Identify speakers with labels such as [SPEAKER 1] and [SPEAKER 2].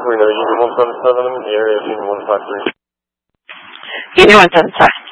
[SPEAKER 1] Reno, Unit 177 in the area of Unit 153.
[SPEAKER 2] Unit 177.